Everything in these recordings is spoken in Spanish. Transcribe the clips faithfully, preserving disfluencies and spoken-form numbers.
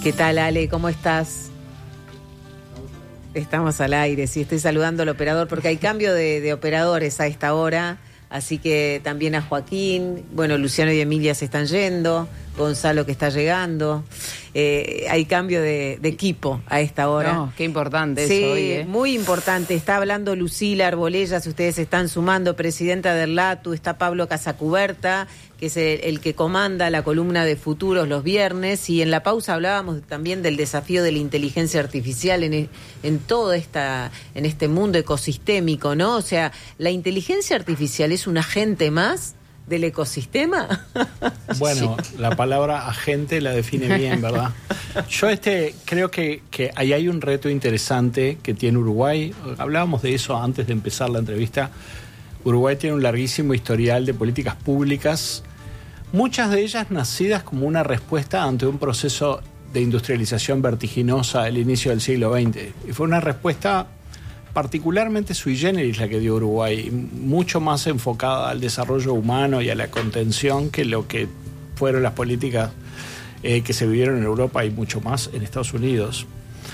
¿Qué tal, Ale? ¿Cómo estás? Estamos al aire, sí, estoy saludando al operador porque hay cambio de, de operadores a esta hora, así que también a Joaquín, bueno, Luciano y Emilia se están yendo, Gonzalo que está llegando, eh, hay cambio de, de equipo a esta hora. No, qué importante sí, eso hoy, ¿eh? Muy importante, está hablando Lucila Arbolellas, ustedes se están sumando, presidenta del LATU, está Pablo Casacuberta, que es el, el que comanda la columna de Futuros los viernes, y en la pausa hablábamos también del desafío de la inteligencia artificial en, en todo esta, en este mundo ecosistémico, ¿no? O sea, ¿la inteligencia artificial es un agente más del ecosistema? Bueno, sí. La palabra agente la define bien, ¿verdad? Yo este creo que, que ahí hay un reto interesante que tiene Uruguay. Hablábamos de eso antes de empezar la entrevista. Uruguay tiene un larguísimo historial de políticas públicas, muchas de ellas nacidas como una respuesta ante un proceso de industrialización vertiginosa al inicio del siglo veinte. Y fue una respuesta particularmente sui generis la que dio Uruguay, mucho más enfocada al desarrollo humano y a la contención que lo que fueron las políticas eh, que se vivieron en Europa y mucho más en Estados Unidos.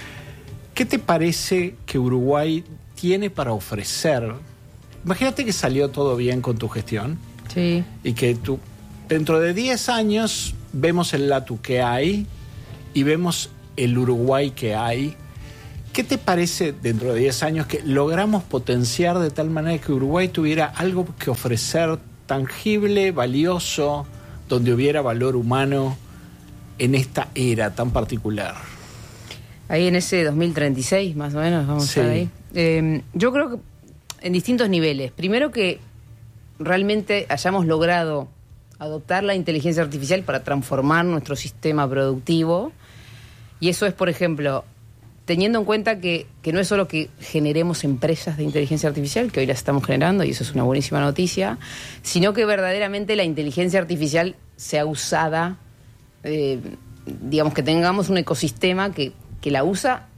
¿Qué te parece que Uruguay tiene para ofrecer? Imagínate que salió todo bien con tu gestión. Sí. Y que tú, dentro de diez años, vemos el LATU que hay y vemos el Uruguay que hay. ¿Qué te parece dentro de diez años que logramos potenciar de tal manera que Uruguay tuviera algo que ofrecer tangible, valioso, donde hubiera valor humano en esta era tan particular? Ahí en ese dos mil treinta y seis, más o menos, vamos sí. a estar ahí. Eh, yo creo que en distintos niveles. Primero, que realmente hayamos logrado adoptar la inteligencia artificial para transformar nuestro sistema productivo. Y eso es, por ejemplo, teniendo en cuenta que, que no es solo que generemos empresas de inteligencia artificial, que hoy las estamos generando, y eso es una buenísima noticia, sino que verdaderamente la inteligencia artificial sea usada, eh, digamos, que tengamos un ecosistema que, que la usa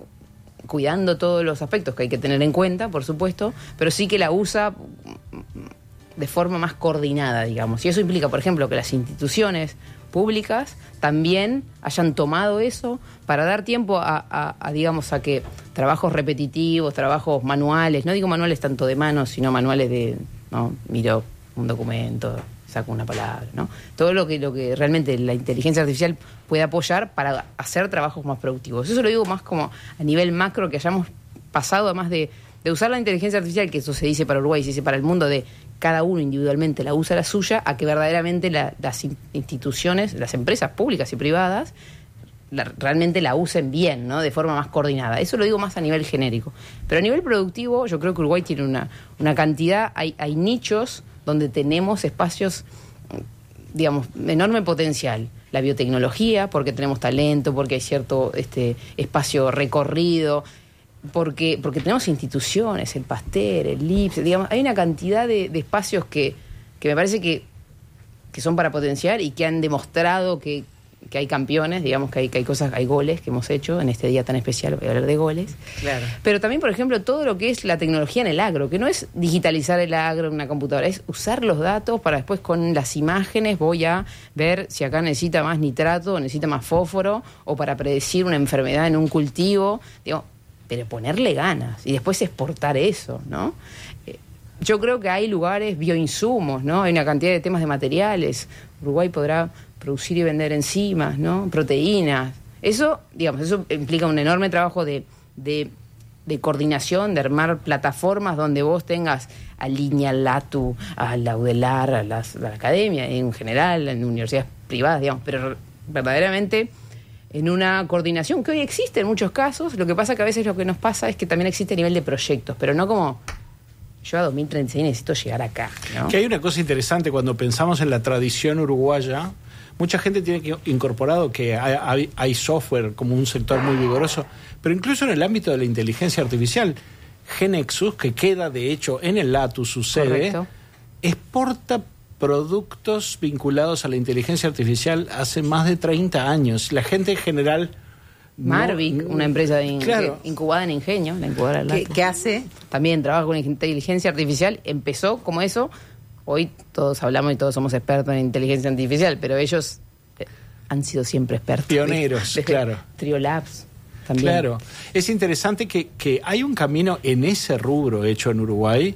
cuidando todos los aspectos que hay que tener en cuenta, por supuesto, pero sí que la usa de forma más coordinada, digamos. Y eso implica, por ejemplo, que las instituciones públicas también hayan tomado eso para dar tiempo a, a, a, digamos, a que trabajos repetitivos, trabajos manuales, no digo manuales tanto de manos, sino manuales de, no, miro un documento, saco una palabra, ¿no? Todo lo que, lo que realmente la inteligencia artificial puede apoyar para hacer trabajos más productivos. Eso lo digo más como a nivel macro, que hayamos pasado, además de, de usar la inteligencia artificial, que eso se dice para Uruguay, se dice para el mundo, de cada uno individualmente la usa la suya, a que verdaderamente la, las instituciones, las empresas públicas y privadas, la, realmente la usen bien, ¿no? De forma más coordinada. Eso lo digo más a nivel genérico. Pero a nivel productivo, yo creo que Uruguay tiene una, una cantidad, hay, hay nichos donde tenemos espacios, digamos, de enorme potencial. La biotecnología, porque tenemos talento, porque hay cierto este, espacio recorrido, porque porque tenemos instituciones, el Pasteur, el I P S, digamos, hay una cantidad de, de espacios que, que me parece que, que son para potenciar y que han demostrado que, que hay campeones, digamos que hay, que hay cosas, hay goles que hemos hecho en este día tan especial, voy a hablar de goles. Claro. Pero también, por ejemplo, todo lo que es la tecnología en el agro, que no es digitalizar el agro en una computadora, es usar los datos para después con las imágenes voy a ver si acá necesita más nitrato o necesita más fósforo, o para predecir una enfermedad en un cultivo, digo, pero ponerle ganas y después exportar eso, ¿no? Eh, yo creo que hay lugares, bioinsumos, ¿no? Hay una cantidad de temas de materiales. Uruguay podrá producir y vender enzimas, ¿no? Proteínas. Eso, digamos, eso implica un enorme trabajo de, de, de coordinación, de armar plataformas donde vos tengas a Línea, al LATU, al Laudelar, a, las, a la academia, en general, en universidades privadas, digamos, pero verdaderamente en una coordinación que hoy existe en muchos casos. Lo que pasa que a veces lo que nos pasa es que también existe a nivel de proyectos, pero no como yo a dos mil treinta y seis necesito llegar acá, ¿no? Que hay una cosa interesante cuando pensamos en la tradición uruguaya. Mucha gente tiene que incorporado que hay, hay, hay software como un sector muy vigoroso, pero incluso en el ámbito de la inteligencia artificial, Genexus, que queda de hecho en el LATU, su sede, correcto, exporta productos vinculados a la inteligencia artificial hace más de treinta años. La gente en general... Marvic, no, una empresa de in, claro. incubada en Ingenio, la incubadora del ¿Qué, LATU. ¿Qué hace? También trabaja con inteligencia artificial, empezó como eso. Hoy todos hablamos y todos somos expertos en inteligencia artificial, pero ellos han sido siempre expertos. Pioneros, Desde claro. Triolabs también. Claro. Es interesante que, que hay un camino en ese rubro hecho en Uruguay.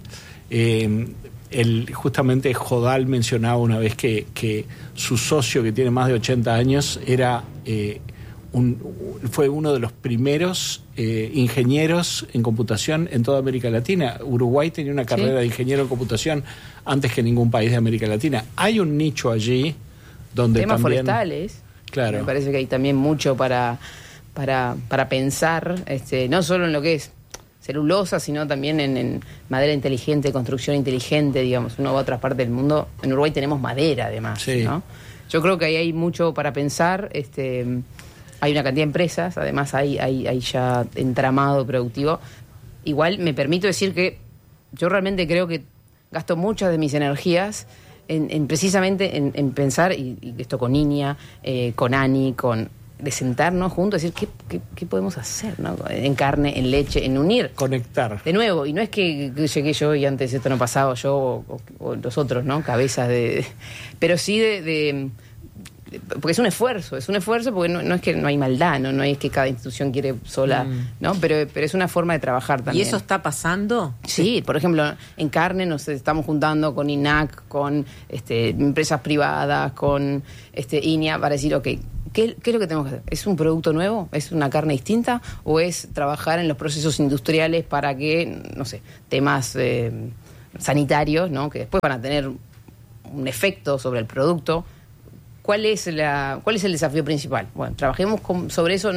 Eh, el, justamente Jodal mencionaba una vez que, que su socio, que tiene más de ochenta años, era eh, un, fue uno de los primeros eh, ingenieros en computación en toda América Latina. Uruguay tenía una carrera ¿Sí? de ingeniero en computación antes que ningún país de América Latina. Hay un nicho allí donde temas también... forestales. Claro. Me parece que hay también mucho para, para, para pensar, este, no solo en lo que es celulosa, sino también en, en madera inteligente, construcción inteligente, digamos, uno va a otras partes del mundo. En Uruguay tenemos madera, además, sí. ¿no? Yo creo que ahí hay mucho para pensar. Este, hay una cantidad de empresas, además hay, hay, hay ya entramado productivo. Igual me permito decir que yo realmente creo que gasto muchas de mis energías en, en precisamente en, en pensar, y, y esto con Iña, eh, con Ani, con... de sentarnos juntos, decir qué, qué, qué podemos hacer, ¿no? En carne, en leche, en unir. Conectar. De nuevo, y no es que, que llegué yo y antes esto no pasaba, yo o, o los otros, ¿no? Cabezas de... de pero sí de, de, de... Porque es un esfuerzo, es un esfuerzo porque no, no es que no hay maldad, ¿no? No es que cada institución quiere sola, mm. ¿no? Pero, pero es una forma de trabajar también. ¿Y eso está pasando? Sí, por ejemplo, en carne nos estamos juntando con I N A C, con este, empresas privadas, con este, Iña, para decir, ok, ¿Qué, ¿Qué es lo que tenemos que hacer? ¿Es un producto nuevo? ¿Es una carne distinta? ¿O es trabajar en los procesos industriales para que, no sé, temas eh, sanitarios, ¿no? Que después van a tener un efecto sobre el producto? ¿Cuál es la, cuál es el desafío principal? Bueno, trabajemos con, sobre eso,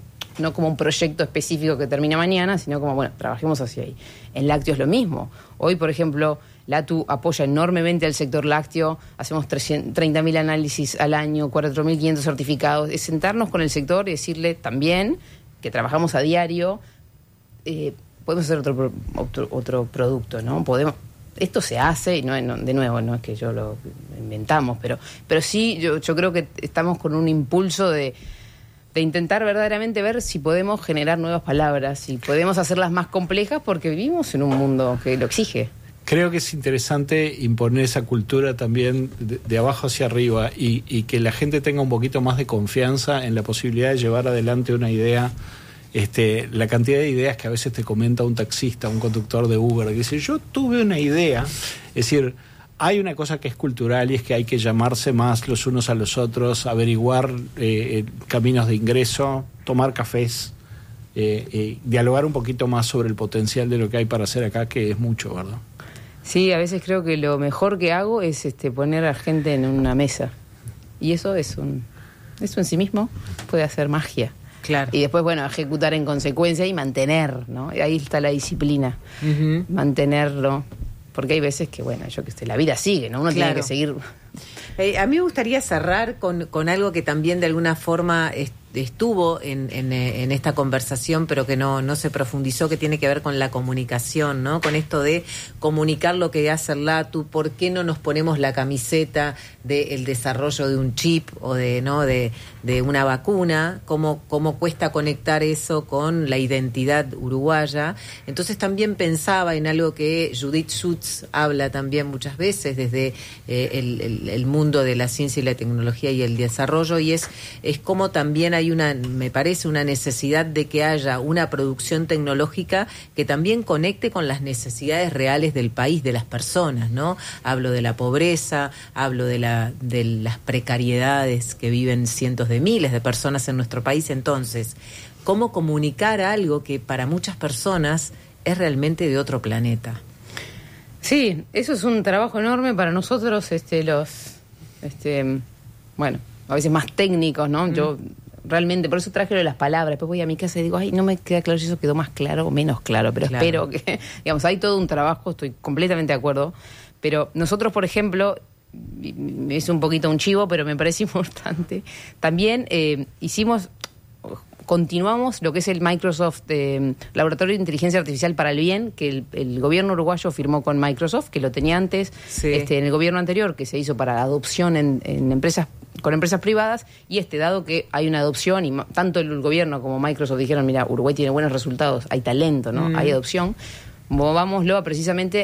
no como un proyecto específico que termina mañana, sino como, bueno, trabajemos hacia ahí. En lácteos lo mismo. Hoy, por ejemplo, Latu apoya enormemente al sector lácteo, hacemos treinta mil análisis al año, cuatro mil quinientos certificados. Es sentarnos con el sector y decirle también que trabajamos a diario, eh, podemos hacer otro, otro, otro producto, ¿no? Podemos... Esto se hace, y no, no, de nuevo, no es que yo lo inventamos, pero, pero sí yo, yo creo que estamos con un impulso de, de intentar verdaderamente ver si podemos generar nuevas palabras, si podemos hacerlas más complejas, porque vivimos en un mundo que lo exige. Creo que es interesante imponer esa cultura también de, de abajo hacia arriba y, y que la gente tenga un poquito más de confianza en la posibilidad de llevar adelante una idea. Este, la cantidad de ideas que a veces te comenta un taxista, un conductor de Uber, que dice, yo tuve una idea. Es decir, hay una cosa que es cultural y es que hay que llamarse más los unos a los otros, averiguar eh, caminos de ingreso, tomar cafés, eh, eh, dialogar un poquito más sobre el potencial de lo que hay para hacer acá, que es mucho, ¿verdad? Sí, a veces creo que lo mejor que hago es este, poner a gente en una mesa. Y eso es un, eso en sí mismo puede hacer magia. Claro. Y después, bueno, ejecutar en consecuencia y mantener, ¿no? Y ahí está la disciplina, uh-huh. mantenerlo. Porque hay veces que, bueno, yo que sé, la vida sigue, ¿no? Uno claro. tiene que seguir. Eh, a mí me gustaría cerrar con, con algo que también de alguna forma est- estuvo en, en, en esta conversación, pero que no, no se profundizó, que tiene que ver con la comunicación, ¿no? Con esto de comunicar lo que hace el Latu, ¿por qué no nos ponemos la camiseta del desarrollo de un chip o de, ¿no? de, de una vacuna? ¿Cómo, cómo cuesta conectar eso con la identidad uruguaya? Entonces también pensaba en algo que Judith Schutz habla también muchas veces desde eh, el, el, el mundo de la ciencia y la tecnología y el desarrollo, y es, es como también hay una, me parece, una necesidad de que haya una producción tecnológica que también conecte con las necesidades reales del país, de las personas, ¿no? Hablo de la pobreza, hablo de, la, de las precariedades que viven cientos de miles de personas en nuestro país. Entonces, ¿cómo comunicar algo que para muchas personas es realmente de otro planeta? Sí, eso es un trabajo enorme para nosotros, este, los, este, bueno, a veces más técnicos, ¿no? Mm. Yo realmente, por eso traje lo de las palabras. Después voy a mi casa y digo, ay, no me queda claro si eso quedó más claro o menos claro, pero claro. Espero que, digamos, hay todo un trabajo, estoy completamente de acuerdo. Pero nosotros, por ejemplo, es un poquito un chivo, pero me parece importante. También eh, hicimos, continuamos lo que es el Microsoft eh, Laboratorio de Inteligencia Artificial para el Bien, que el, el gobierno uruguayo firmó con Microsoft, que lo tenía antes, sí. este, en el gobierno anterior, que se hizo para adopción en, en empresas con empresas privadas, y este, dado que hay una adopción, y tanto el gobierno como Microsoft dijeron, mira, Uruguay tiene buenos resultados, hay talento, ¿no? Mm. Hay adopción, movámoslo a precisamente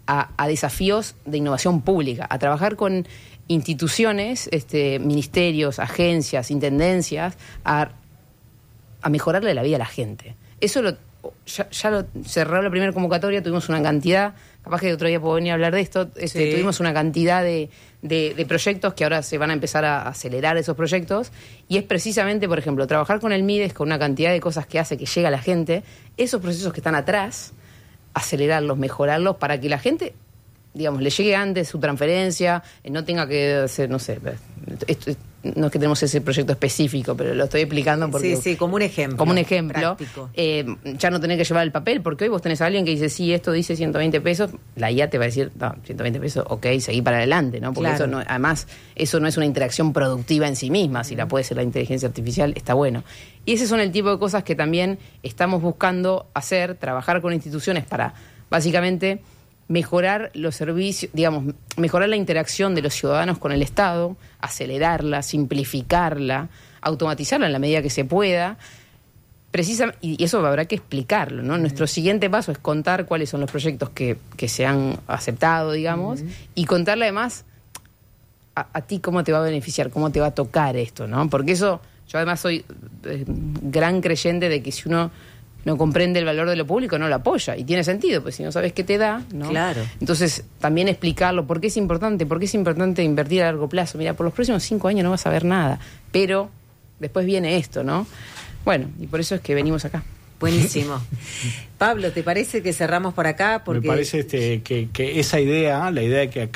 a, a desafíos de innovación pública, a trabajar con instituciones, este, ministerios, agencias, intendencias, a, a mejorarle la vida a la gente. Eso lo, ya, ya lo cerró la primera convocatoria, tuvimos una cantidad, capaz que otro día puedo venir a hablar de esto, este, sí. tuvimos una cantidad de, de, de proyectos que ahora se van a empezar a acelerar esos proyectos, y es precisamente, por ejemplo, trabajar con el MIDES, con una cantidad de cosas que hace que llega a la gente, esos procesos que están atrás, acelerarlos, mejorarlos, para que la gente, digamos, le llegue antes su transferencia, no tenga que hacer, no sé, esto, no es que tenemos ese proyecto específico, pero lo estoy explicando porque... Sí, sí, como un ejemplo. Como un ejemplo. Eh, ya no tener que llevar el papel, porque hoy vos tenés a alguien que dice, sí, esto dice ciento veinte pesos, la I A te va a decir, no, ciento veinte pesos, ok, seguí para adelante, ¿no? Porque claro. eso no, además, eso no es una interacción productiva en sí misma, si la puede ser la inteligencia artificial, está bueno. Y ese son el tipo de cosas que también estamos buscando hacer, trabajar con instituciones para, básicamente, mejorar los servicios, digamos, mejorar la interacción de los ciudadanos con el Estado, acelerarla, simplificarla, automatizarla en la medida que se pueda. Precisa, y eso habrá que explicarlo, ¿no? Uh-huh. Nuestro siguiente paso es contar cuáles son los proyectos que, que se han aceptado, digamos, uh-huh. y contarle además a, a ti cómo te va a beneficiar, cómo te va a tocar esto, ¿no? Porque eso, yo además soy eh, gran creyente de que si uno no comprende el valor de lo público, no lo apoya. Y tiene sentido, pues si no sabes qué te da, ¿no? Claro. Entonces, también explicarlo, por qué es importante, por qué es importante invertir a largo plazo. Mira, por los próximos cinco años no vas a ver nada, pero después viene esto, ¿no? Bueno, y por eso es que venimos acá. Buenísimo. Pablo, ¿te parece que cerramos por acá? Porque me parece este, que, que esa idea, la idea de que acá